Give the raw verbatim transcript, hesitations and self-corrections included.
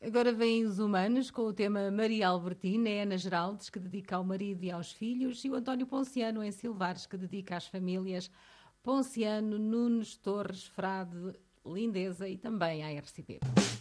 Agora vêm os humanos com o tema Maria Albertina, é a Ana Geraldes, que dedica ao marido e aos filhos, e o António Ponciano em Silvares, que dedica às famílias Ponciano, Nunes, Torres, Frade, Lindeza e também à R C P.